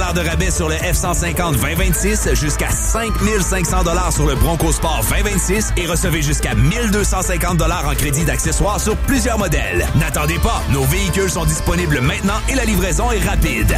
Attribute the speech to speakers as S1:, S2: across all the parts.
S1: $ de rabais sur le F-150 2026, jusqu'à 5 500 $ sur le Bronco Sport 2026 et recevez jusqu'à 1 250 $ en crédit d'accessoires sur plusieurs modèles. N'attendez pas, nos véhicules sont disponibles maintenant et la livraison est rapide.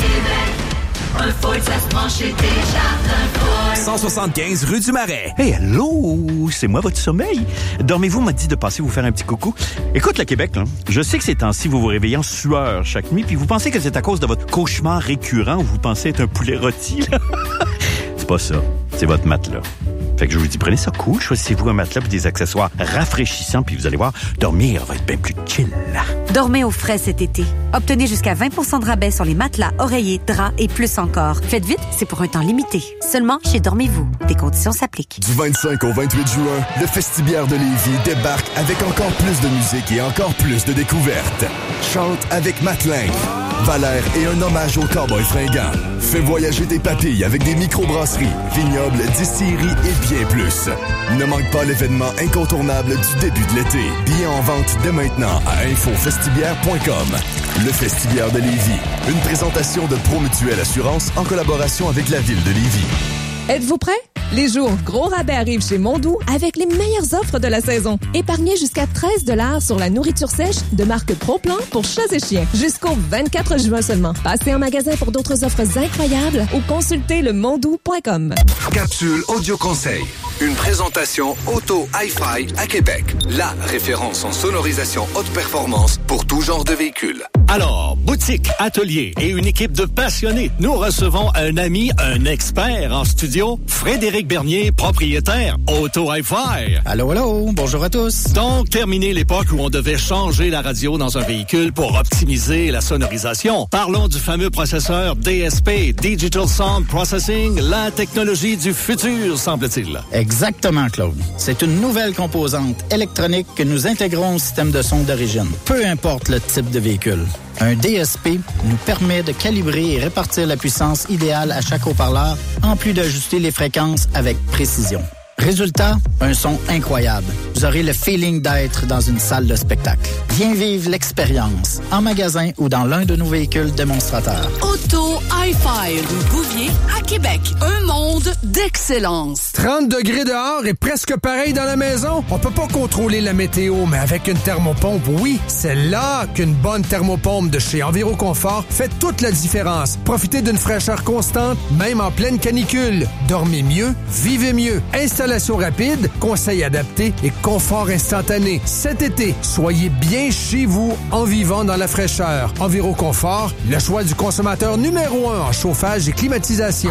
S2: Un Ford, ça se branche chez Desjardins Ford.
S1: 175 rue du Marais.
S3: Hey, allô, c'est moi votre sommeil. Dormez-vous m'a dit de passer vous faire un petit coucou. Écoute, le Québec, là, je sais que ces temps-ci, vous vous réveillez en sueur chaque nuit, puis vous pensez que c'est à cause de votre cauchemar récurrent où vous pensez être un poulet rôti, là. C'est pas ça, c'est votre matelas. Fait que je vous dis, prenez ça cool, choisissez-vous un matelas et des accessoires rafraîchissants, puis vous allez voir, dormir va être bien plus chill.
S4: Dormez au frais cet été. Obtenez jusqu'à 20 % de rabais sur les matelas, oreillers, draps et plus encore. Faites vite, c'est pour un temps limité. Seulement chez Dormez-vous. Des conditions s'appliquent.
S5: Du 25 au 28 juin, le Festibiaire de Lévis débarque avec encore plus de musique et encore plus de découvertes. Chante avec Matelin, Valère et un hommage aux cowboys fringants. Fais voyager tes papilles avec des microbrasseries, vignobles, distilleries et bien plus. Ne manque pas l'événement incontournable du début de l'été. Billets en vente dès maintenant à infofestibiaire.com. Le Festibiaire de Lévis, une présentation de Promutuelle Assurance en collaboration avec la ville de Lévis.
S6: Êtes-vous prêts? Les jours gros rabais arrivent chez Mondou avec les meilleures offres de la saison. Épargnez jusqu'à 13 $ sur la nourriture sèche de marque Pro-Plan pour chats et chiens. Jusqu'au 24 juin seulement. Passez en magasin pour d'autres offres incroyables ou consultez le mondou.com.
S7: Capsule Audio Conseil. Une présentation Auto Hi-Fi à Québec. La référence en sonorisation haute performance pour tout genre de véhicule.
S8: Alors, boutique, atelier et une équipe de passionnés. Nous recevons un ami, un expert en studio, Frédéric Bernier, propriétaire Auto Hi-Fi.
S9: Allô, allô, bonjour à tous.
S8: Donc, terminé l'époque où on devait changer la radio dans un véhicule pour optimiser la sonorisation. Parlons du fameux processeur DSP, Digital Sound Processing, la technologie du futur, semble-t-il.
S9: Exactement, Claude. C'est une nouvelle composante électronique que nous intégrons au système de son d'origine, peu importe le type de véhicule. Un DSP nous permet de calibrer et répartir la puissance idéale à chaque haut-parleur, en plus d'ajuster les fréquences avec précision. Résultat, un son incroyable. Vous aurez le feeling d'être dans une salle de spectacle. Viens vivre l'expérience, en magasin ou dans l'un de nos véhicules démonstrateurs.
S10: Auto Hi-Fi, rue Bouvier, à Québec. Un monde d'excellence.
S11: 30 degrés dehors et presque pareil dans la maison? On peut pas contrôler la météo, mais avec une thermopompe, oui. C'est là qu'une bonne thermopompe de chez Enviroconfort fait toute la différence. Profitez d'une fraîcheur constante, même en pleine canicule. Dormez mieux, vivez mieux. Installation rapide, conseils adaptés et confort instantané. Cet été, soyez bien chez vous en vivant dans la fraîcheur. Enviroconfort, le choix du consommateur numéro 1 en chauffage et climatisation.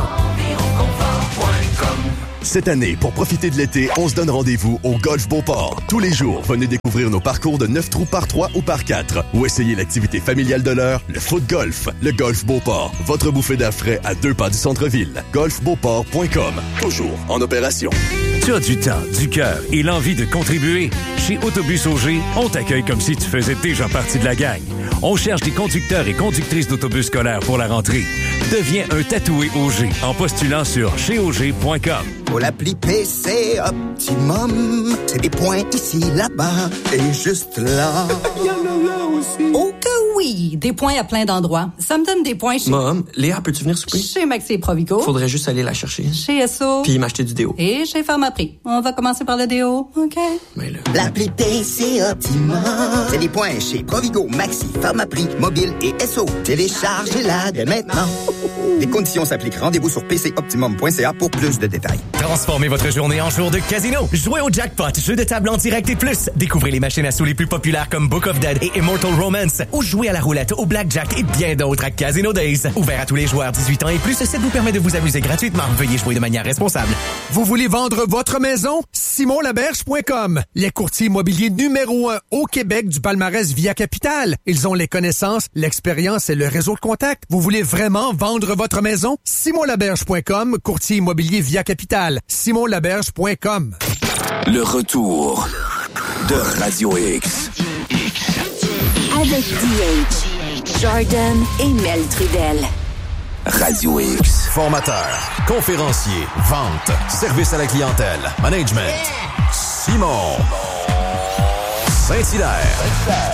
S5: Cette année, pour profiter de l'été, on se donne rendez-vous au Golf Beauport. Tous les jours, venez découvrir nos parcours de 9 trous par 3 ou par 4 ou essayez l'activité familiale de l'heure, le foot golf. Le Golf Beauport, votre bouffée d'air frais à 2 pas du centre-ville. golfbeauport.com, toujours en opération.
S12: Tu as du temps, du cœur et l'envie de contribuer? Chez Autobus Auger, on t'accueille comme si tu faisais déjà partie de la gang. On cherche des conducteurs et conductrices d'autobus scolaires pour la rentrée. Deviens un tatoué Auger en postulant sur cheauger.com.
S13: Pour l'appli PC Optimum, c'est des points ici, là-bas et juste là.
S10: Oh que oui! Des points à plein d'endroits. Ça me donne des points chez...
S14: Mom, Léa, peux-tu venir souper?
S10: Chez Maxi et Provigo.
S14: Faudrait juste aller la chercher.
S10: Chez Esso.
S14: Puis m'acheter du déo.
S10: Et chez Pharmaprix. On va commencer par le déo, OK?
S14: Mais là...
S13: L'appli PC Optimum, c'est des points chez Provigo, Maxi, Pharmaprix, Mobile et Esso. Téléchargez-la dès maintenant. Les conditions s'appliquent. Rendez-vous sur pcoptimum.ca pour plus de détails.
S15: Transformez votre journée en jour de casino. Jouez au jackpot, jeu de table en direct et plus. Découvrez les machines à sous les plus populaires comme Book of Dead et Immortal Romance. Ou jouez à la roulette, au blackjack et bien d'autres à Casino Days. Ouvert à tous les joueurs 18 ans et plus, ça vous permet de vous amuser gratuitement. Veuillez jouer de manière responsable.
S11: Vous voulez vendre votre maison? SimonLaberge.com. Les courtiers immobiliers numéro 1 au Québec du palmarès Via Capital. Ils ont les connaissances, l'expérience et le réseau de contacts. Vous voulez vraiment vendre votre maison? SimonLaberge.com, courtier immobilier Via Capital. SimonLaberge.com.
S7: Le retour de Radio X.
S4: Avec DH, Jordan et Mel Trudel.
S7: Radio X.
S16: Formateur, conférencier, vente, service à la clientèle, management. Simon Saint-Hilaire.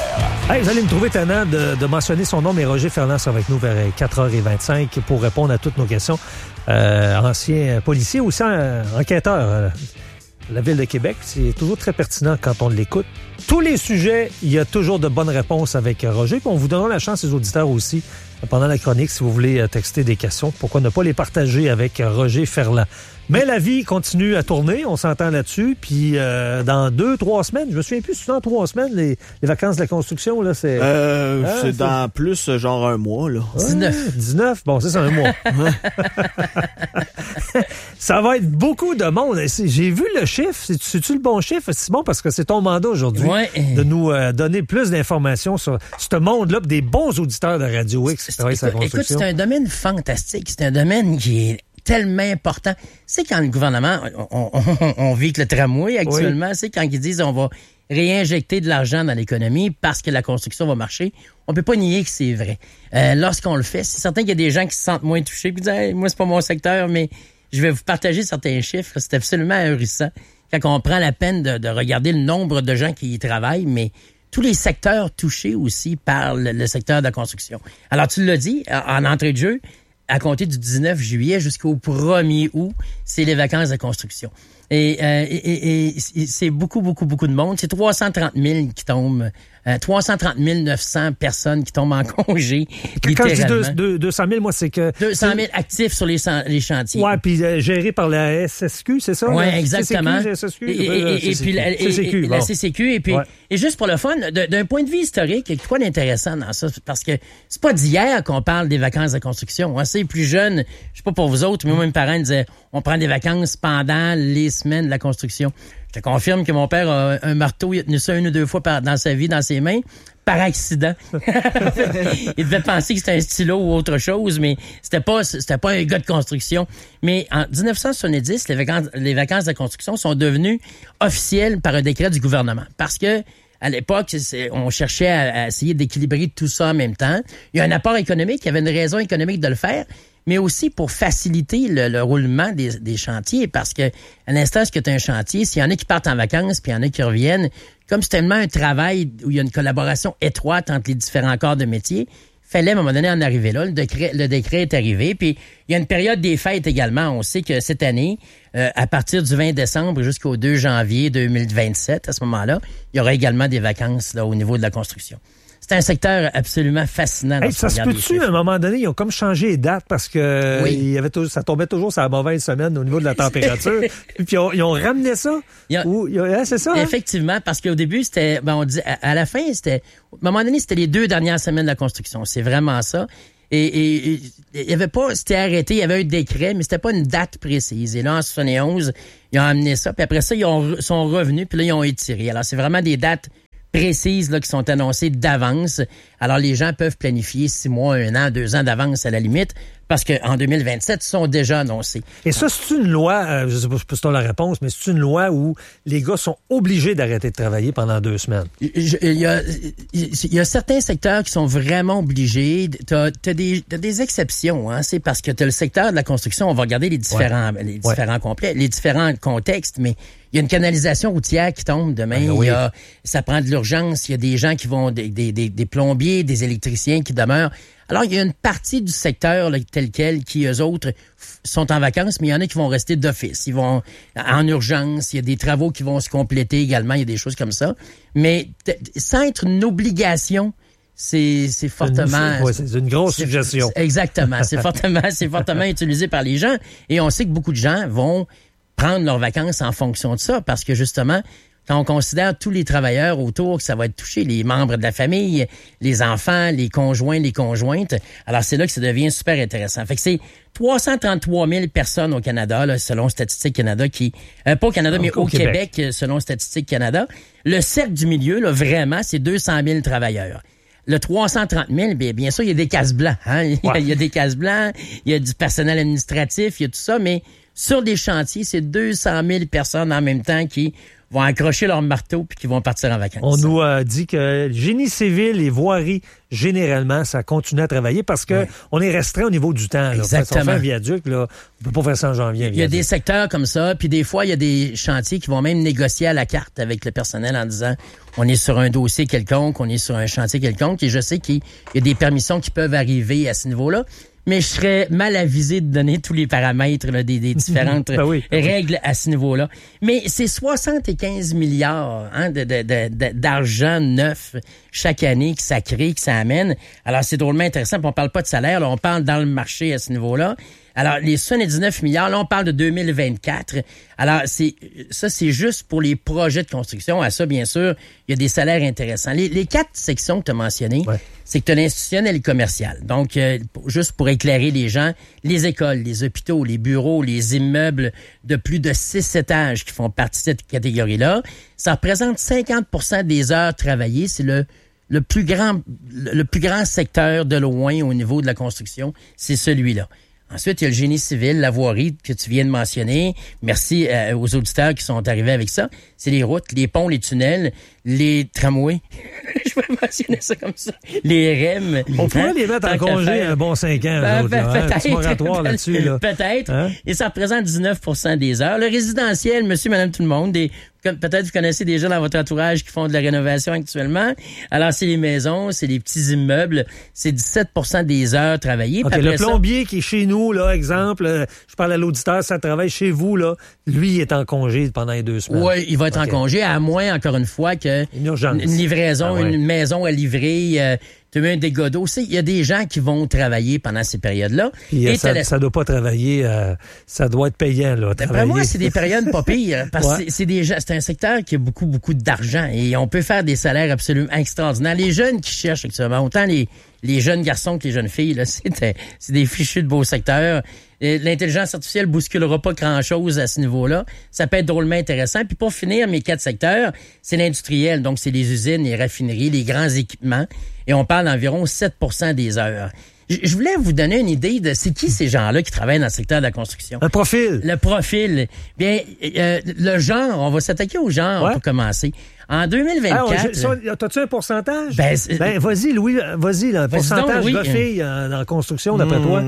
S17: Hey, vous allez me trouver tannant de mentionner son nom, mais Roger Ferland sera avec nous vers 4h25 pour répondre à toutes nos questions. Ancien policier, aussi enquêteur de la Ville de Québec. C'est toujours très pertinent quand on l'écoute. Tous les sujets, il y a toujours de bonnes réponses avec Roger. Puis on vous donnera la chance, les auditeurs aussi, pendant la chronique, si vous voulez texter des questions. Pourquoi ne pas les partager avec Roger Ferland? Mais la vie continue à tourner, on s'entend là-dessus. Puis dans 2-3 semaines, je me souviens plus, c'est dans 3 semaines, les vacances de la construction, là, c'est...
S18: c'est dans plus, genre un mois, là.
S17: 19, bon, c'est un mois. Ça va être beaucoup de monde. J'ai vu le chiffre. C'est-tu le bon chiffre, Simon? Parce que c'est ton mandat aujourd'hui de nous donner plus d'informations sur ce monde-là, des bons auditeurs de Radio X qui travaillent sur la construction.
S19: Écoute, c'est un domaine fantastique. C'est un domaine qui est tellement important. C'est quand le gouvernement, on vit avec le tramway actuellement, c'est quand ils disent on va réinjecter de l'argent dans l'économie parce que la construction va marcher. On peut pas nier que c'est vrai. Lorsqu'on le fait, c'est certain qu'il y a des gens qui se sentent moins touchés et disent hey, moi, c'est pas mon secteur, mais je vais vous partager certains chiffres. C'est absolument ahurissant quand on prend la peine de regarder le nombre de gens qui y travaillent, mais tous les secteurs touchés aussi par le secteur de la construction. Alors, tu l'as dit, en entrée de jeu, à compter du 19 juillet jusqu'au 1er août, c'est les vacances de construction. Et c'est beaucoup de monde. C'est 330 000 qui tombent, 330 900 personnes qui tombent en congé.
S17: Quand je dis 200 000, moi, c'est que...
S19: 200 000 actifs sur les chantiers.
S17: Ouais, puis gérés par la SSQ, c'est ça?
S19: Oui, exactement.
S17: CCQ,
S19: et puis la CCQ. Et puis, et juste pour le fun, d'un point de vue historique, il y a quoi d'intéressant dans ça? Parce que c'est pas d'hier qu'on parle des vacances de construction. Hein. C'est plus jeune, je sais pas pour vous autres, mais moi, mes parents disaient, on prend des vacances pendant les semaines de la construction. Je te confirme que mon père a un marteau, il a tenu ça 1 ou 2 fois dans sa vie, dans ses mains, par accident. Il devait penser que c'était un stylo ou autre chose, mais c'était pas un gars de construction. Mais en 1970, les vacances de construction sont devenues officielles par un décret du gouvernement. Parce que à l'époque, on cherchait à essayer d'équilibrer tout ça en même temps. Il y a un apport économique, il y avait une raison économique de le faire, mais aussi pour faciliter le roulement des chantiers, parce que à l'instant que tu as un chantier, s'il y en a qui partent en vacances, puis il y en a qui reviennent, comme c'est tellement un travail où il y a une collaboration étroite entre les différents corps de métier, fallait à un moment donné en arriver là. Le décret est arrivé, puis il y a une période des fêtes également. On sait que cette année, à partir du 20 décembre jusqu'au 2 janvier 2027, à ce moment-là, il y aura également des vacances là au niveau de la construction. C'est un secteur absolument fascinant.
S17: Ça se peut-tu, à un moment donné, ils ont comme changé les dates parce que ça tombait toujours sur la mauvaise semaine au niveau de la température. Puis ils ont ramené ça. C'est ça?
S19: Effectivement, parce qu'au début, c'était, on dit, à la fin, c'était, à un moment donné, c'était les 2 dernières semaines de la construction. C'est vraiment ça. Et il y avait pas, c'était arrêté, il y avait un décret, mais c'était pas une date précise. Et là, en 71, ils ont amené ça. Puis après ça, ils sont revenus, puis là, ils ont étiré. Alors, c'est vraiment des dates précises là, qui sont annoncées d'avance. Alors, les gens peuvent planifier 6 mois, 1 an, 2 ans d'avance à la limite, parce qu'en 2027, ils sont déjà annoncés.
S17: Et ça, c'est une loi, je sais pas si tu as la réponse, mais c'est une loi où les gars sont obligés d'arrêter de travailler pendant 2 semaines.
S19: Il y a certains secteurs qui sont vraiment obligés. T'as des exceptions, hein. C'est parce que t'as le secteur de la construction, on va regarder les différents complets, les différents contextes, mais il y a une canalisation routière qui tombe demain. Ça prend de l'urgence. Il y a des gens qui vont, des plombiers, des électriciens qui demeurent. Alors, il y a une partie du secteur là, tel quel qui, eux autres, sont en vacances, mais il y en a qui vont rester d'office. Ils vont en urgence. Il y a des travaux qui vont se compléter également. Il y a des choses comme ça. Mais sans être une obligation, c'est fortement...
S17: c'est une grosse suggestion.
S19: Exactement. C'est fortement utilisé par les gens. Et on sait que beaucoup de gens vont prendre leurs vacances en fonction de ça, parce que justement, quand on considère tous les travailleurs autour que ça va être touché, les membres de la famille, les enfants, les conjoints, les conjointes, alors c'est là que ça devient super intéressant. Fait que c'est 333 000 personnes au Canada, là, selon Statistique Canada, pas au Canada, mais au Québec, selon Statistique Canada. Le cercle du milieu, là, vraiment, c'est 200 000 travailleurs. Le 330 000, bien sûr, il y a des cases blancs. Hein? Il y a des cases blancs, il y a du personnel administratif, il y a tout ça, mais sur des chantiers, c'est 200 000 personnes en même temps qui vont accrocher leur marteau puis qui vont partir en vacances.
S17: On nous a dit que génie civil et voirie, généralement, ça continue à travailler parce que on est restreint au niveau du temps. Là.
S19: Exactement.
S17: Si on fait un viaduc, là, on peut pas faire ça en janvier.
S19: Il y a des secteurs comme ça, puis des fois, il y a des chantiers qui vont même négocier à la carte avec le personnel en disant on est sur un dossier quelconque, on est sur un chantier quelconque, et je sais qu'il y a des permissions qui peuvent arriver à ce niveau-là. Mais je serais mal avisé de donner tous les paramètres là, des différentes règles à ce niveau-là. Mais c'est 75 milliards d'argent neuf chaque année que ça crée, que ça amène. Alors, c'est drôlement intéressant. Puis on parle pas de salaire, là, on parle dans le marché à ce niveau-là. Alors, les 79 milliards, là, on parle de 2024. Alors, c'est juste pour les projets de construction. À ça, bien sûr, il y a des salaires intéressants. Les 4 sections que tu as mentionnées, c'est que tu as l'institutionnel et le commercial. Donc, juste pour éclairer les gens, les écoles, les hôpitaux, les bureaux, les immeubles de plus de 6 étages qui font partie de cette catégorie-là, ça représente 50% des heures travaillées. C'est le plus grand secteur de loin au niveau de la construction, c'est celui-là. Ensuite, il y a le génie civil, la voirie que tu viens de mentionner. Merci aux auditeurs qui sont arrivés avec ça. C'est les routes, les ponts, les tunnels, les tramways. Je vais mentionner ça comme ça. Les REM.
S17: On pourrait les mettre en congé un bon 5 ans.
S19: Peut-être.
S17: Un petit moratoire là-dessus. Là.
S19: Peut-être. Hein? Et ça représente 19% des heures. Le résidentiel, monsieur, madame, tout le monde, peut-être vous connaissez des gens dans votre entourage qui font de la rénovation actuellement. Alors, c'est les maisons, c'est les petits immeubles. C'est 17% des heures travaillées.
S17: Okay, le plombier qui est chez nous, là, exemple, je parle à l'auditeur, ça travaille chez vous, là, lui, il est en congé pendant les 2 semaines.
S19: Oui, il va être en congé, à moins, encore une fois, que une livraison, une maison à livrer... tu mets un dégât d'eau. Il y a des gens qui vont travailler pendant ces périodes-là.
S17: Et ça doit pas travailler, ça doit être payant. Là,
S19: d'après moi, c'est des périodes pas pires. Parce que c'est un secteur qui a beaucoup, beaucoup d'argent. Et on peut faire des salaires absolument extraordinaires. Les jeunes qui cherchent actuellement, autant les jeunes garçons que les jeunes filles, là, c'est des fichus de beaux secteurs. L'intelligence artificielle bousculera pas grand-chose à ce niveau-là. Ça peut être drôlement intéressant. Puis pour finir, mes 4 secteurs, c'est l'industriel. Donc, c'est les usines, les raffineries, les grands équipements. Et on parle d'environ 7% des heures. Je voulais vous donner une idée de c'est qui ces gens-là qui travaillent dans le secteur de la construction.
S17: Un profil.
S19: Le profil. Bien, le genre, on va s'attaquer au genre pour commencer. En 2024...
S17: T'as-tu un pourcentage? Vas-y, Louis, le pourcentage de filles en construction, d'après toi?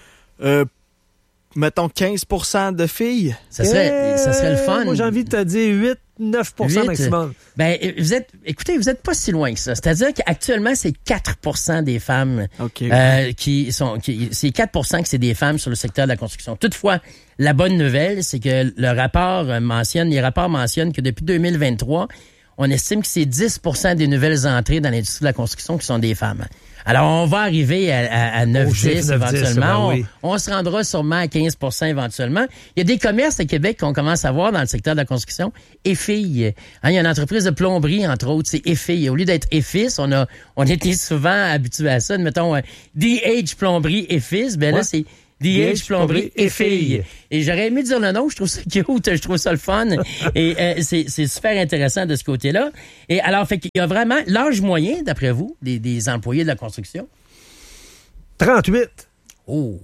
S18: Mettons 15% de filles.
S19: Ça serait le fun.
S17: Moi, j'ai envie de te dire 8-9% maximum.
S19: Vous êtes pas si loin que ça. C'est-à-dire qu'actuellement, c'est 4% des femmes c'est 4% que c'est des femmes sur le secteur de la construction. Toutefois, la bonne nouvelle, c'est que les rapports mentionnent que depuis 2023, on estime que c'est 10% des nouvelles entrées dans l'industrie de la construction qui sont des femmes. Alors, on va arriver à 9-10 éventuellement. On se rendra sûrement à 15% éventuellement. Il y a des commerces à Québec qu'on commence à voir dans le secteur de la construction. EFIS. Il y a une entreprise de plomberie, entre autres, c'est EFIS. Au lieu d'être EFIS, on était souvent habitué à ça. Mettons, DH Plomberie EFIS. Ben là, c'est DH Plomberie et filles. Et j'aurais aimé dire le nom, je trouve ça cute, je trouve ça le fun. Et c'est super intéressant de ce côté-là. Et alors, fait qu'il y a vraiment l'âge moyen, d'après vous, des employés de la construction?
S17: 38.
S19: Oh.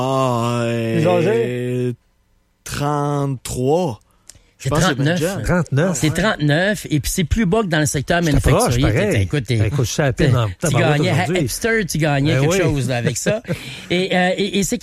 S18: 33.
S19: C'est 39.
S17: 39.
S19: C'est 39. Et puis, c'est plus bas que dans le secteur manufacturier.
S17: Écoute, je suis à peine
S19: tu gagnais à Epster, tu gagnais quelque chose là, avec ça. Et c'est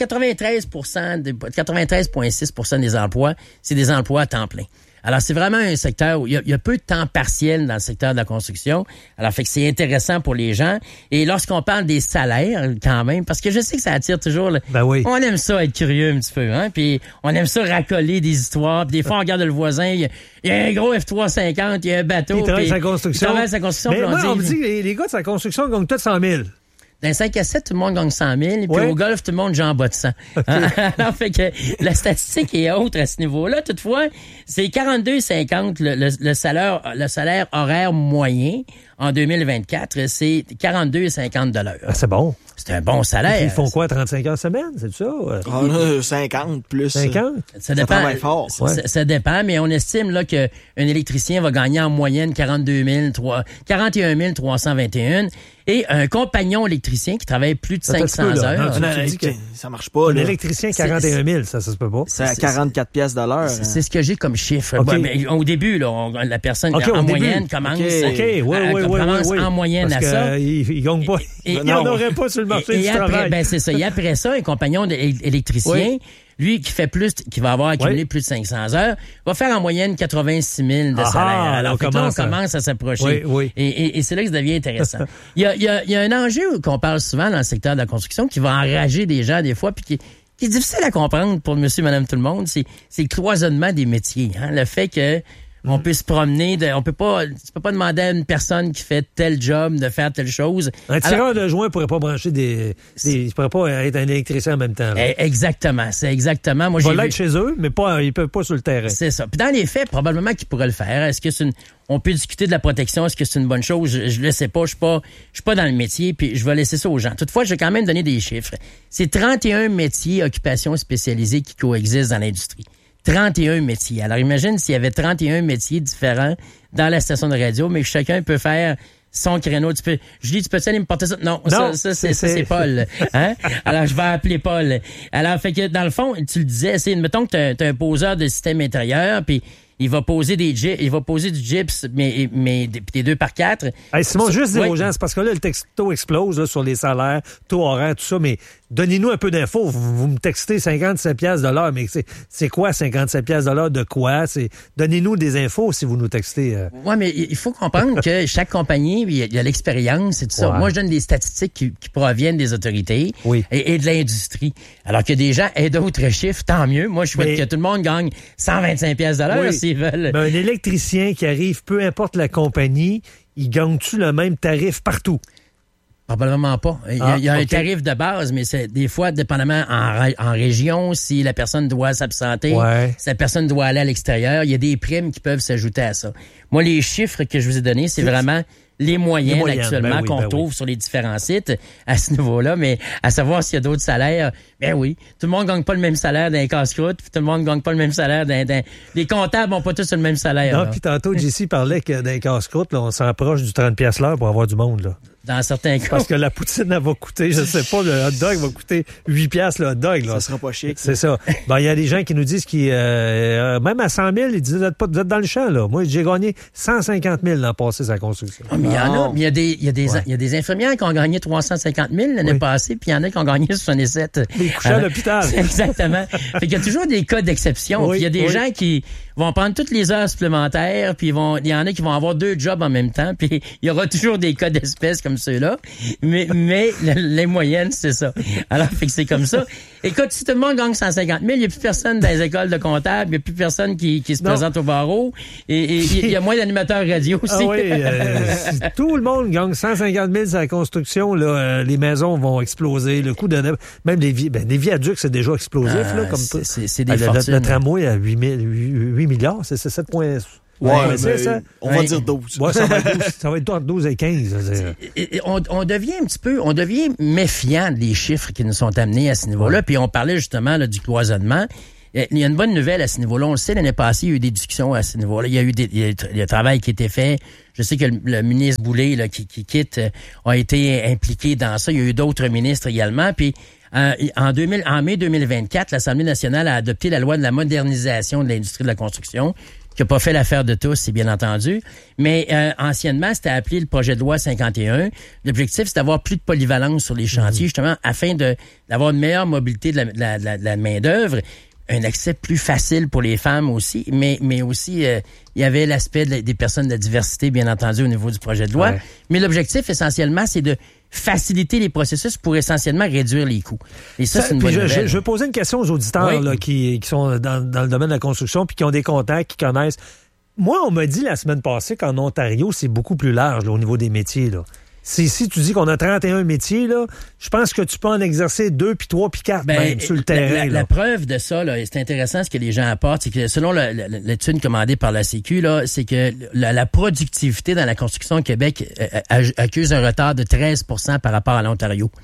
S19: 93,6% des emplois, c'est des emplois à temps plein. Alors, c'est vraiment un secteur où il y a peu de temps partiel dans le secteur de la construction. Alors, fait que c'est intéressant pour les gens. Et lorsqu'on parle des salaires, quand même, parce que je sais que ça attire toujours... On aime ça être curieux un petit peu, hein. Puis on aime ça racoler des histoires. Puis des fois, on regarde le voisin, il y a un gros F-350, il y a un bateau.
S17: Il travaille sa construction. Mais moi, on me dit, les gars de sa construction gagnent tous 100 000.
S19: Dans 5 à 7, tout le monde gagne 100 000. Puis au golf, tout le monde j'en bas de 100. Okay. Alors, fait que la statistique est autre à ce niveau-là. Toutefois, c'est 42,50 le salaire horaire moyen en 2024. C'est 42,50 $.
S17: Ah, c'est bon.
S19: C'est un bon salaire.
S17: Ils font quoi, 35 heures semaine, c'est ça?
S18: 50 plus.
S17: 50?
S19: Ça dépend. Ça dépend, mais on estime là qu'un électricien va gagner en moyenne 41 321. et un compagnon électricien qui travaille plus de 500 heures.
S18: Non, ça marche pas.
S17: Un électricien, 41 000, ça se peut pas.
S18: C'est à 44 pièces de l'heure.
S19: C'est ce que j'ai comme chiffre.
S17: Okay.
S19: Mais au début, là, la personne en moyenne commence en moyenne
S17: parce
S19: à ça.
S17: Il gagne pas. Il n'en aurait pas sur le marché du travail.
S19: C'est ça. Et après ça, un compagnon électricien, lui qui fait plus, qui va avoir accumulé plus de 500 heures, va faire en moyenne 86 000 de salaire. Alors on commence à s'approcher. Et c'est là que ça devient intéressant. Il y a un enjeu qu'on parle souvent dans le secteur de la construction qui va enrager des gens des fois, puis qui est difficile à comprendre pour monsieur, madame, tout le monde. C'est le cloisonnement des métiers. Hein? Le fait que on peut se promener, tu peux pas demander à une personne qui fait tel job de faire telle chose.
S17: Un tireur de joint pourrait pas brancher il pourrait pas être un électricien en même temps. Là.
S19: Exactement, c'est exactement. Moi,
S17: il va l'être chez eux, mais ils peuvent pas sur le terrain.
S19: C'est ça. Puis dans les faits, probablement qu'ils pourraient le faire. Est-ce que on peut discuter de la protection, est-ce que c'est une bonne chose? Je le sais pas, je suis pas dans le métier, puis je vais laisser ça aux gens. Toutefois, je vais quand même donner des chiffres. C'est 31 métiers, occupations spécialisées qui coexistent dans l'industrie. 31 métiers. Alors, imagine s'il y avait 31 métiers différents dans la station de radio, mais que chacun peut faire son créneau. Julie, tu peux aller me porter ça? Non, ça c'est Paul. Hein? Alors, je vais appeler Paul. Alors, fait que, dans le fond, tu le disais, mettons que t'as un poseur de système intérieur, puis il va poser du gyps, mais des 2x4.
S17: Hey, Simon, juste dire aux gens, c'est parce que là, le texto explose là, sur les salaires, taux horaire, tout ça, mais donnez-nous un peu d'infos. Vous me textez 57 piastres de l'heure, mais c'est quoi 57 piastres de l'heure de quoi? Donnez-nous des infos si vous nous textez.
S19: Oui, mais il faut comprendre que chaque compagnie, il y a l'expérience et tout ça. Moi, je donne des statistiques qui proviennent des autorités et de l'industrie. Alors que des gens aient d'autres chiffres, tant mieux. Moi, je souhaite que tout le monde gagne 125 piastres de l'heure s'ils veulent.
S17: Mais un électricien qui arrive, peu importe la compagnie, il gagne-tu le même tarif partout?
S19: Probablement pas. Il y a un tarif de base, mais c'est des fois, dépendamment en région, si la personne doit s'absenter, si la personne doit aller à l'extérieur, il y a des primes qui peuvent s'ajouter à ça. Moi, les chiffres que je vous ai donnés, c'est vraiment les moyennes actuellement qu'on trouve sur les différents sites à ce niveau-là, mais à savoir s'il y a d'autres salaires, tout le monde gagne pas le même salaire d'un casse-croûte, tout le monde gagne pas le même salaire les comptables n'ont pas tous le même salaire.
S17: Non, puis tantôt, JC parlait que d'un casse-croûte, là, on s'approche du 30 piastres l'heure pour avoir du monde, là.
S19: Dans certains cas.
S17: Parce que la poutine, elle va coûter, je sais pas, le hot dog va coûter 8 piastres le hot dog, là.
S18: Ça sera pas chic.
S17: C'est ça. Il y a des gens qui nous disent même à 100 000, ils disent, vous êtes dans le champ, là. Moi, j'ai gagné 150 000 l'an passé sa construction.
S19: Mais il y en a, il y a des infirmières qui ont gagné 350 000 l'année passée, puis il y en a qui ont gagné 67.
S17: Des couchés à l'hôpital.
S19: Exactement. Fait qu'il y a toujours des cas d'exception. Puis il y a des gens qui vont prendre toutes les heures supplémentaires, puis il y en a qui vont avoir 2 jobs en même temps, puis il y aura toujours des cas d'espèces comme ceux-là. Mais les moyennes, c'est ça. Alors, fait que c'est comme ça. Écoute, si tout le monde gagne 150 000, il n'y a plus personne dans les écoles de comptables, il n'y a plus personne qui se présente au barreau, et il y a moins d'animateurs radio aussi.
S17: Si tout le monde gagne 150 000 sur la construction, là, les maisons vont exploser. Le coût de même les viaducs, c'est déjà explosif. Là, comme
S19: c'est des fortunes.
S17: Le tramway à 8 milliards, c'est 7 points.
S18: On va dire 12.
S17: Ouais, ça va être entre 12 et 15.
S19: On devient méfiant des chiffres qui nous sont amenés à ce niveau-là. Puis on parlait justement là, du cloisonnement. Il y a une bonne nouvelle à ce niveau-là. On le sait, l'année passée, il y a eu des discussions à ce niveau-là. Il y a eu le travail qui a été fait. Je sais que le ministre Boulay là, qui quitte a été impliqué dans ça. Il y a eu d'autres ministres également. Puis en mai 2024, l'Assemblée nationale a adopté la loi de la modernisation de l'industrie de la construction, qui n'a pas fait l'affaire de tous, c'est bien entendu. Mais anciennement, c'était appelé le projet de loi 51. L'objectif, c'est d'avoir plus de polyvalence sur les chantiers, justement, afin d'avoir une meilleure mobilité de la main-d'œuvre, un accès plus facile pour les femmes aussi, mais aussi, il y avait l'aspect des personnes de la diversité, bien entendu, au niveau du projet de loi. Ouais. Mais l'objectif, essentiellement, c'est de faciliter les processus pour essentiellement réduire les coûts. Et ça, c'est une bonne nouvelle.
S17: Je vais poser une question aux auditeurs là, qui sont dans le domaine de la construction puis qui ont des contacts, qui connaissent. Moi, on m'a dit la semaine passée qu'en Ontario, c'est beaucoup plus large là, au niveau des métiers. Là. Si tu dis qu'on a 31 métiers, là, je pense que tu peux en exercer 2, puis 3, puis 4 même sur le terrain.
S19: La preuve de ça, là, et c'est intéressant ce que les gens apportent, c'est que selon l'étude commandée par la Sécu, là, c'est que la productivité dans la construction au Québec accuse un retard de 13% par rapport à l'Ontario.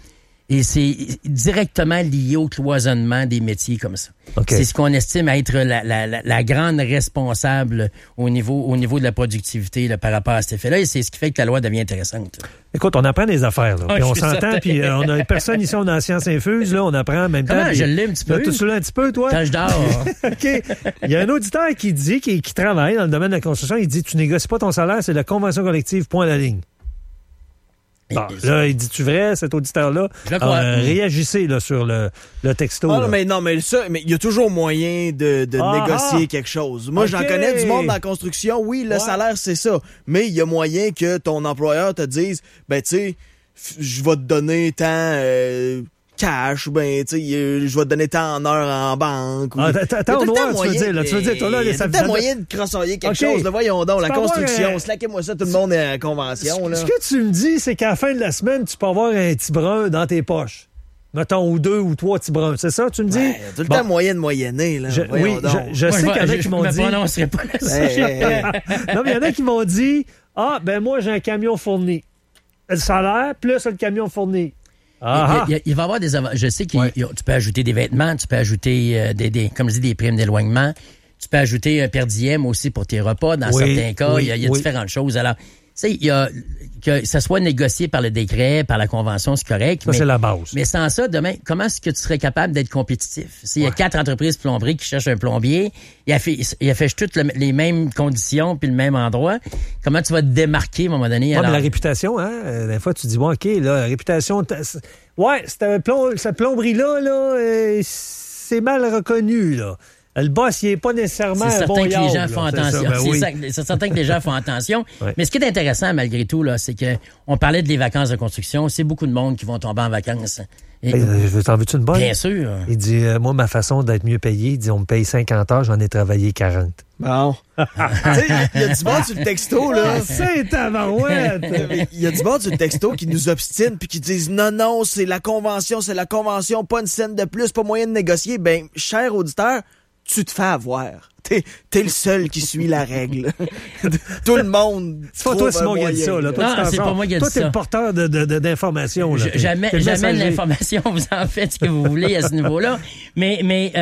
S19: Et c'est directement lié au cloisonnement des métiers comme ça.
S17: Okay.
S19: C'est ce qu'on estime être la grande responsable au niveau de la productivité là, par rapport à cet effet-là. Et c'est ce qui fait que la loi devient intéressante.
S17: Écoute, on apprend des affaires. Là. Puis on s'entend, puis on a personne ici, on a la science infuse, là, on apprend en même temps.
S19: Je l'ai un petit peu.
S17: Tu l'as un petit peu, toi?
S19: Quand je dors.
S17: OK. Il y a un auditeur qui dit, qui travaille dans le domaine de la construction, il dit, tu négocies pas ton salaire, c'est la convention collective, point à la ligne. Bon, là, il dit-tu vrai, cet auditeur-là? Réagissez là, sur le texto.
S18: Ah, mais il y a toujours moyen de négocier quelque chose. Moi, j'en connais du monde dans la construction. Oui, le salaire, c'est ça. Mais il y a moyen que ton employeur te dise, ben, tu sais, je vais te donner tant cash, ben, tu sais, je vais te donner tant en heure en banque.
S17: Tant au noir, tu veux dire, là. Tu veux dire, toi, là,
S18: ça fait moyen de crossoyer quelque chose. Là, voyons donc, la construction. Slaquez-moi ça, tout le monde est à la convention, là.
S17: Ce que tu me dis, c'est qu'à la fin de la semaine, tu peux avoir un petit brun dans tes poches. Mettons, ou 2 ou 3 petits bruns. C'est ça, tu me dis?
S18: Ouais, tout le temps moyen de moyenner, là.
S17: Je sais qu'il y en a qui m'ont dit...
S19: Je ne prononcerai pas là.
S17: Non, mais il y en a qui m'ont dit, ben moi, j'ai un camion fourni. Le salaire plus le camion fourni.
S19: Il va y avoir des avantages. Je sais que tu peux ajouter des vêtements, tu peux ajouter comme je dis, des primes d'éloignement. Tu peux ajouter un per diem aussi pour tes repas. Dans certains cas, il y a différentes choses. Alors, tu sais, que ça soit négocié par le décret, par la convention, c'est correct.
S17: Ça, c'est la base.
S19: Mais sans ça, demain, comment est-ce que tu serais capable d'être compétitif? S'il y a 4 entreprises plomberies qui cherchent un plombier, il affiche toutes les mêmes conditions puis le même endroit, comment tu vas te démarquer à un moment donné?
S17: Mais la réputation, hein? Des fois, tu dis, bon, OK, là, la réputation... cette plomberie-là, c'est mal reconnu, là. Le boss, il n'est pas nécessairement
S19: c'est
S17: un bon
S19: certain que les gens
S17: là,
S19: font attention. C'est certain que les gens font attention. Mais ce qui est intéressant, malgré tout, là, c'est que on parlait des vacances de construction. C'est beaucoup de monde qui vont tomber en vacances.
S17: T'en veux-tu une bonne?
S19: Bien sûr.
S17: Il dit, moi, ma façon d'être mieux payé, il dit, on me paye 50 heures, j'en ai travaillé 40.
S18: Bon. Tu sais, il y a du monde sur le texto, là.
S17: C'est tabarouette!
S18: Il y a du monde sur le texto qui nous obstine puis qui disent, non, c'est la convention, pas une scène de plus, pas moyen de négocier. Ben, cher auditeur, tu te fais avoir. T'es le seul qui suit la règle. Tout le monde.
S17: C'est pas toi, Simon, qui a dit ça. Là.
S19: Non, c'est pas moi qui a dit ça.
S17: Toi, t'es le porteur d'informations.
S19: Jamais l'information. Vous en faites ce que vous voulez à ce niveau-là. Mais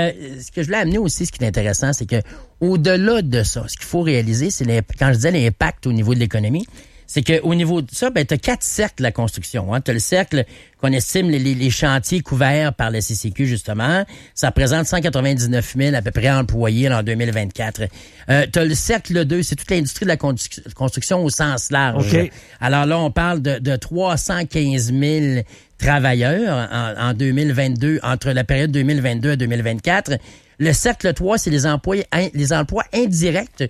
S19: ce que je voulais amener aussi, ce qui est intéressant, c'est que au-delà de ça, ce qu'il faut réaliser, c'est quand je disais l'impact au niveau de l'économie, c'est qu'au niveau de ça, ben, tu as 4 cercles de la construction. Hein. Tu as le cercle qu'on estime les chantiers couverts par la CCQ, justement. Ça représente 199 000 à peu près employés en 2024. Tu as le cercle 2, c'est toute l'industrie de la construction au sens large.
S17: Okay.
S19: Alors là, on parle de 315 000 travailleurs en 2022, entre la période 2022 à 2024. Le cercle 3, c'est les emplois indirects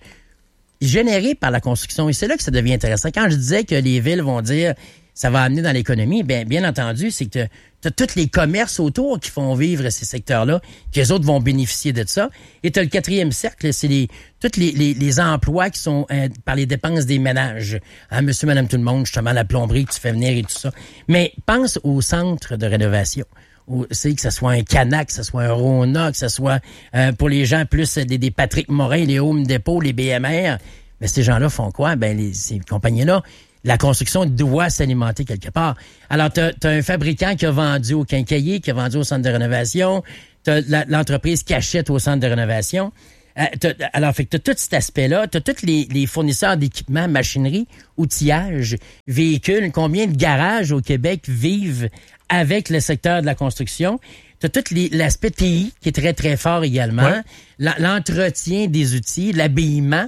S19: générés par la construction. Et c'est là que ça devient intéressant. Quand je disais que les villes vont dire ça va amener dans l'économie, bien entendu, c'est que tu as tous les commerces autour qui font vivre ces secteurs-là, que les autres vont bénéficier de ça. Et tu as le 4e cercle, c'est tous les emplois qui sont par les dépenses des ménages. Hein, monsieur, madame, tout le monde, justement, la plomberie que tu fais venir et tout ça. Mais pense au centre de rénovation. C'est que ce soit un Canac, que ce soit un Rona, que ce soit pour les gens plus des Patrick Morin, les Home Depot, les BMR. Mais ces gens-là font quoi? Ben, ces compagnies-là, la construction doit s'alimenter quelque part. Alors, t'as un fabricant qui a vendu au quincaillier, qui a vendu au centre de rénovation. T'as l'entreprise qui achète au centre de rénovation. Alors, fait que t'as tout cet aspect-là. T'as tous les fournisseurs d'équipements, machinerie, outillage, véhicules. Combien de garages au Québec vivent avec le secteur de la construction? T'as tout l'aspect TI qui est très, très fort également. Ouais. L'entretien des outils, l'habillement.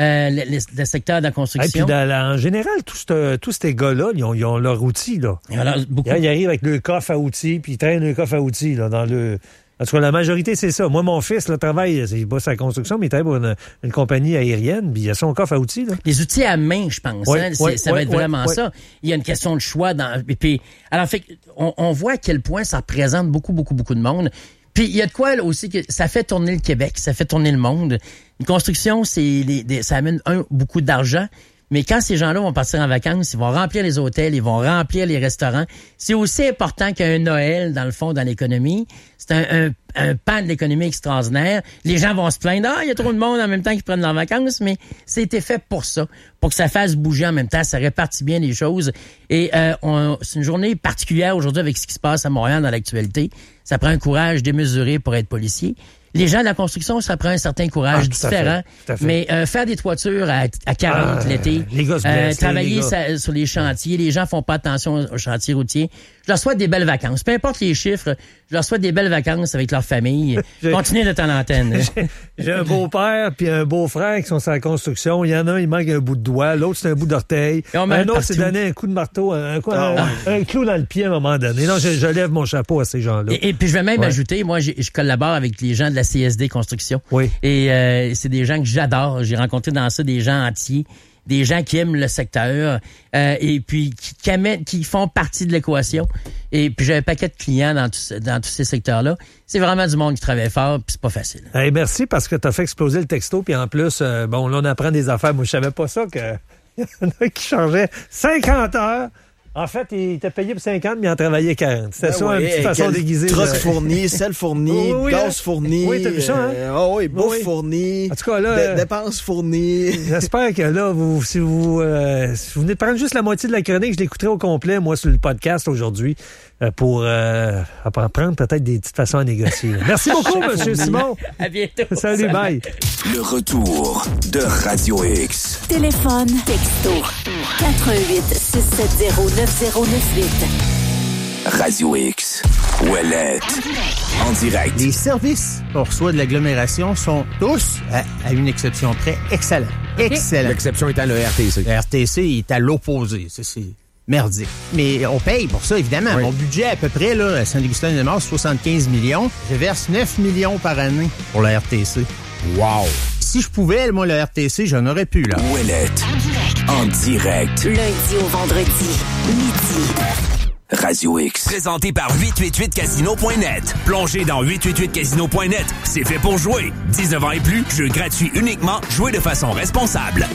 S19: Le secteur de la construction.
S17: Et puis en général, tous ces gars-là, ils ont leur outil, là.
S19: Alors, beaucoup.
S17: Ils arrivent avec le coffre à outils, puis ils traînent le coffre à outils, là, dans le... En tout cas, la majorité, c'est ça. Moi, mon fils, là, travaille, il bosse à la construction, mais il travaille pour une compagnie aérienne, puis il a son coffre à outils, là.
S19: Les outils à main, je pense, ça va être vraiment ça. Il y a une question de choix et puis, alors, fait on voit à quel point ça représente beaucoup, beaucoup, beaucoup de monde. Puis, il y a de quoi, là, aussi, que ça fait tourner le Québec, ça fait tourner le monde. Une construction, ça amène, beaucoup d'argent, Mais quand ces gens-là vont partir en vacances, ils vont remplir les hôtels, ils vont remplir les restaurants. C'est aussi important qu'un Noël, dans le fond, dans l'économie. C'est un pan de l'économie extraordinaire. Les gens vont se plaindre, il y a trop de monde en même temps qui prennent leurs vacances, mais c'était fait pour ça, pour que ça fasse bouger en même temps, ça répartit bien les choses. Et c'est une journée particulière aujourd'hui avec ce qui se passe à Montréal dans l'actualité. Ça prend un courage démesuré pour être policier. Les gens de la construction, ça prend un certain courage différent. Tout à fait. Mais faire des toitures à 40 l'été, travailler sur les chantiers, les gens font pas attention aux chantiers routiers. Je leur souhaite des belles vacances. Peu importe les chiffres, je leur souhaite des belles vacances avec leur famille. Continuez d'être en antenne.
S17: J'ai un beau-père puis un beau-frère qui sont sur la construction. Il y en a un, il manque un bout de doigt. L'autre, c'est un bout d'orteil. Un autre s'est donné un coup de marteau, un clou dans le pied à un moment donné. Non, je lève mon chapeau à ces gens-là. Et puis, je vais même ajouter, moi, je collabore avec les gens de la CSD Construction. Oui. Et c'est des gens que j'adore. J'ai rencontré dans ça des gens entiers, des gens qui aiment le secteur et puis qui font partie de l'équation. Et puis j'ai un paquet de clients dans tous ces secteurs-là. C'est vraiment du monde qui travaille fort, puis c'est pas facile. Hey, merci parce que tu as fait exploser le texto, puis en plus, là, on apprend des affaires. Moi, je savais pas ça qu'il y en a qui changeaient 50 heures. En fait, il t'a payé pour 50, mais il en travaillait 40. C'était ça, une petite façon déguisée.
S18: Truck fourni, sel fourni, gaz fourni.
S17: Oui, t'as vu ça, hein?
S18: Bouffe fournie.
S17: En tout cas, là.
S18: Dépenses fournies.
S17: J'espère que là, si vous venez de prendre juste la moitié de la chronique, je l'écouterai au complet, moi, sur le podcast aujourd'hui, pour apprendre peut-être des petites façons à négocier. Merci beaucoup, M. Simon.
S19: À bientôt.
S17: Salut, bye.
S16: Le retour de Radio X.
S20: Téléphone, texto, 88-670-9098.
S16: Radio X. Ouellette. En direct.
S9: Les services qu'on reçoit de l'agglomération sont tous, à une exception près, excellents. Excellents.
S14: L'exception étant le RTC.
S9: Le RTC est à l'opposé. C'est merdique. Mais on paye pour ça, évidemment. Oui. Mon budget, à peu près, là, à Saint-Augustin-de-Mars, 75 millions. Je verse 9 millions par année pour le RTC.
S14: Wow!
S9: Si je pouvais, moi, le RTC, j'en aurais pu, là.
S16: Ouellette. En direct.
S20: Lundi au vendredi, midi.
S16: Radio X.
S1: Présenté par 888casino.net. Plongez dans 888casino.net. C'est fait pour jouer. 19 ans et plus, jeu gratuit uniquement. Jouez de façon responsable.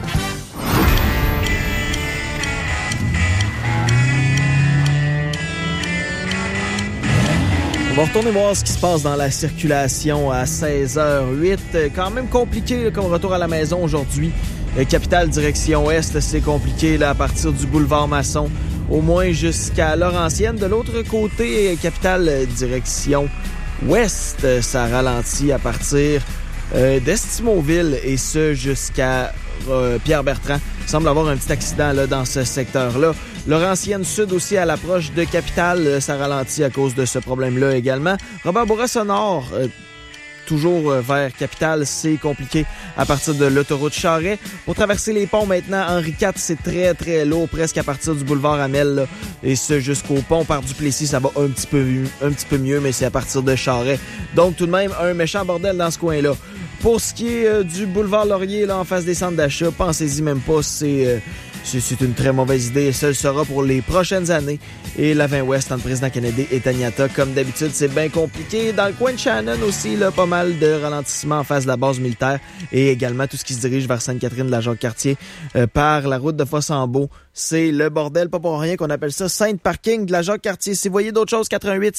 S18: On va retourner voir ce qui se passe dans la circulation à 16h08. Quand même compliqué comme retour à la maison aujourd'hui. Capitale direction Est, c'est compliqué là, à partir du boulevard Masson, au moins jusqu'à Laurentienne. De l'autre côté, Capitale direction Ouest, ça ralentit à partir d'Estimauville et ce jusqu'à Pierre-Bertrand. Il semble avoir un petit accident là, dans ce secteur-là. Laurentienne Sud aussi à l'approche de Capitale, ça ralentit à cause de ce problème-là également. Robert Bourassa Nord, toujours vers Capitale, c'est compliqué à partir de l'autoroute Charret. Pour traverser les ponts maintenant, Henri IV, c'est très très lourd, presque à partir du boulevard Amel, là, et ce jusqu'au pont par Duplessis, ça va un petit peu mieux, mais c'est à partir de Charret. Donc tout de même, un méchant bordel dans ce coin-là. Pour ce qui est du boulevard Laurier, là, en face des centres d'achat, pensez-y même pas, c'est une très mauvaise idée et ça le sera pour les prochaines années. Et la 20 Ouest entre Président Kennedy et Taniata, comme d'habitude, c'est bien compliqué. Dans le coin de Shannon aussi, là, pas mal de ralentissements en face de la base militaire et également tout ce qui se dirige vers Sainte-Catherine de la Jacques-Cartier par la route de Fossambeau. C'est le bordel, pas pour rien qu'on appelle ça Sainte Parking de la Jacques-Cartier. Si vous voyez d'autres choses,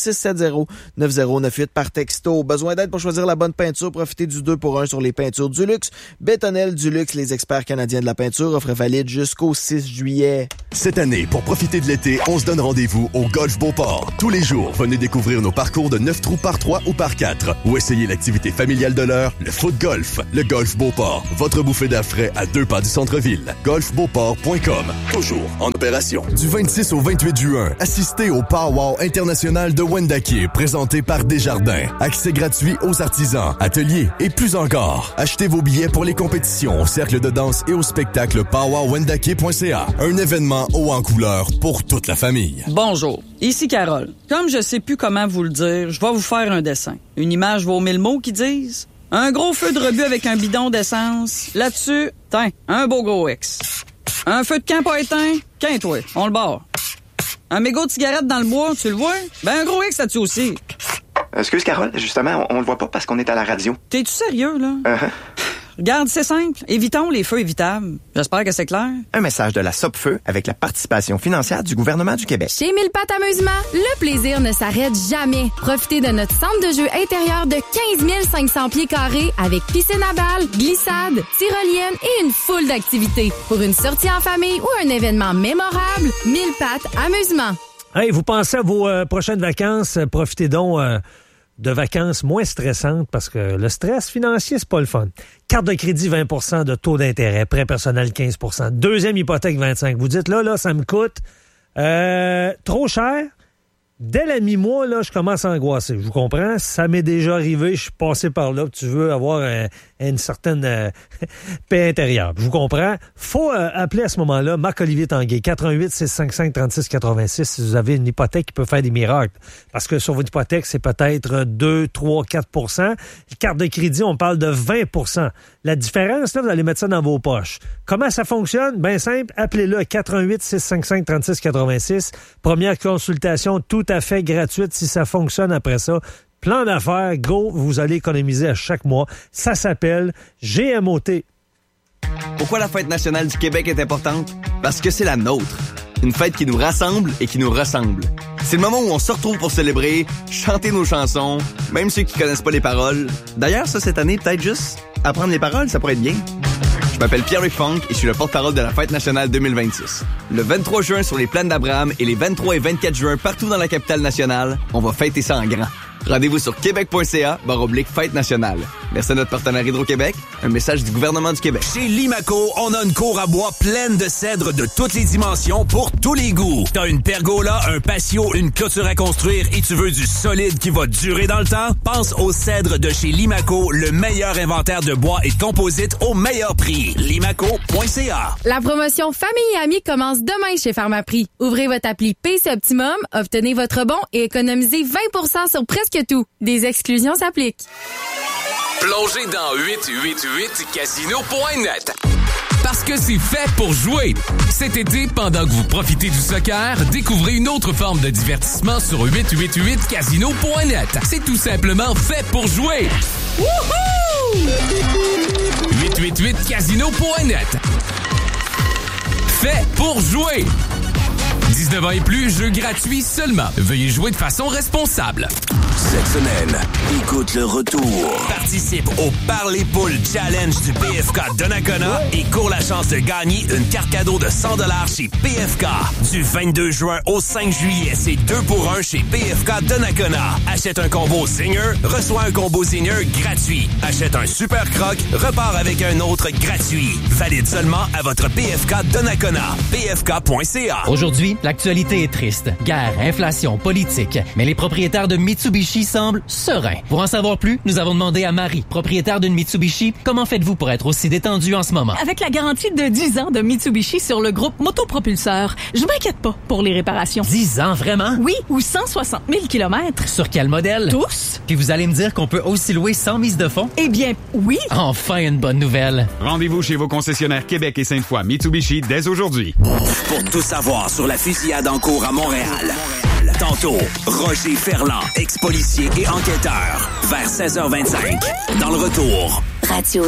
S18: 88-670-9098 par texto. Besoin d'aide pour choisir la bonne peinture? Profitez du 2 pour 1 sur les peintures du luxe. Bétonnel du luxe, les experts canadiens de la peinture, offre valide jusqu'au 6 juillet.
S5: Cette année, pour profiter de l'été, on se donne rendez-vous au Golf Beauport. Tous les jours, venez découvrir nos parcours de 9 trous par 3 ou par 4 ou essayez l'activité familiale de l'heure, le foot golf. Le Golf Beauport, votre bouffée d'air frais à 2 pas du centre-ville. golfbeauport.com. Toujours en opération. Du 26 au 28 juin, assistez au Powwow international de Wendake, présenté par Desjardins. Accès gratuit aux artisans, ateliers et plus encore. Achetez vos billets pour les compétitions au cercle de danse et au spectacle powwowwendake.ca. Un événement haut en couleur pour toute la famille.
S21: Bonjour, ici Carole. Comme je sais plus comment vous le dire, je vais vous faire un dessin. Une image vaut 1000 mots qui disent un gros feu de rebut avec un bidon d'essence. Là-dessus, tiens, un beau gros X. Un feu de camp pas éteint, quinte-toi, on le barre. Un mégot de cigarette dans le bois, tu le vois? Ben un gros X là-dessus aussi.
S22: Excuse Carole, justement, on le voit pas parce qu'on est à la radio.
S21: T'es-tu sérieux, là? Regarde, c'est simple. Évitons les feux évitables. J'espère que c'est clair.
S2: Un message de la Sopfeu avec la participation financière du gouvernement du Québec.
S22: Chez Mille Pattes Amusement, le plaisir ne s'arrête jamais. Profitez de notre centre de jeu intérieur de 15 500 pieds carrés avec piscine à balles, glissade, tyrolienne et une foule d'activités. Pour une sortie en famille ou un événement mémorable, Mille Pattes Amusement.
S17: Hey, vous pensez à vos prochaines vacances, profitez donc de vacances moins stressantes parce que le stress financier, c'est pas le fun. Carte de crédit 20 % de taux d'intérêt, prêt personnel 15 %, deuxième hypothèque 25 %. Vous dites là, ça me coûte trop cher. Dès la mi-mois, là, je commence à angoisser. Je vous comprends, ça m'est déjà arrivé, je suis passé par là, tu veux avoir une certaine paix intérieure. Je vous comprends. Faut appeler à ce moment-là Marc-Olivier Tanguay, 88-655-3686, si vous avez une hypothèque qui peut faire des miracles. Parce que sur votre hypothèque, c'est peut-être 2, 3, 4 %. Carte de crédit, on parle de 20 %. La différence, là, vous allez mettre ça dans vos poches. Comment ça fonctionne? Bien simple, appelez-le 88-655-3686. Première consultation tout à fait gratuite si ça fonctionne après ça. Plan d'affaires, go, vous allez économiser à chaque mois. Ça s'appelle GMOT.
S23: Pourquoi la Fête nationale du Québec est importante? Parce que c'est la nôtre. Une fête qui nous rassemble et qui nous ressemble. C'est le moment où on se retrouve pour célébrer, chanter nos chansons, même ceux qui connaissent pas les paroles. D'ailleurs, ça, cette année, peut-être juste apprendre les paroles, ça pourrait être bien. Je m'appelle Pierre-Luc Funk et je suis le porte-parole de la Fête nationale 2026. Le 23 juin sur les plaines d'Abraham et les 23 et 24 juin partout dans la capitale nationale, on va fêter ça en grand. Rendez-vous sur québec.ca/fête nationale. Merci à notre partenaire Hydro-Québec. Un message du gouvernement du Québec.
S1: Chez Limaco, on a une cour à bois pleine de cèdres de toutes les dimensions pour tous les goûts. T'as une pergola, un patio, une clôture à construire et tu veux du solide qui va durer dans le temps? Pense aux cèdres de chez Limaco, le meilleur inventaire de bois et de composites au meilleur prix. Limaco.ca.
S22: La promotion Famille et Amis commence demain chez Pharmaprix. Ouvrez votre appli PC Optimum, obtenez votre bon et économisez 20 % sur presque tout. Des exclusions s'appliquent.
S24: Plongez dans 888casino.net. Parce que c'est fait pour jouer. Cet été, pendant que vous profitez du soccer, découvrez une autre forme de divertissement sur 888casino.net. C'est tout simplement fait pour jouer. Wouhou! 888casino.net. Fait pour jouer. 19 ans et plus, jeu gratuit seulement. Veuillez jouer de façon responsable.
S1: Cette semaine, écoute le retour. Participe au Parler Poules Challenge du PFK Donnacona et cours la chance de gagner une carte cadeau de 100 $ chez PFK. Du 22 juin au 5 juillet, c'est 2 pour 1 chez PFK Donnacona. Achète un combo Zinger, reçois un combo Zinger gratuit. Achète un Super Croc, repars avec un autre gratuit. Valide seulement à votre PFK Donnacona. PFK.ca.
S25: Aujourd'hui, l'actualité est triste. Guerre, inflation, politique. Mais les propriétaires de Mitsubishi semblent sereins. Pour en savoir plus, nous avons demandé à Marie, propriétaire d'une Mitsubishi, comment faites-vous pour être aussi détendu en ce moment?
S26: Avec la garantie de 10 ans de Mitsubishi sur le groupe Motopropulseur, je m'inquiète pas pour les réparations.
S25: 10 ans, vraiment?
S26: Oui, ou 160 000 km.
S25: Sur quel modèle?
S26: Tous.
S25: Puis vous allez me dire qu'on peut aussi louer sans mise de fonds?
S26: Eh bien, oui.
S25: Enfin, une bonne nouvelle.
S27: Rendez-vous chez vos concessionnaires Québec et Sainte-Foy Mitsubishi dès aujourd'hui.
S1: Pour tout savoir sur la fusillade en cours à Montréal. Tantôt, Roger Ferland, ex-policier et enquêteur, vers 16h25. Dans le retour.
S20: Radio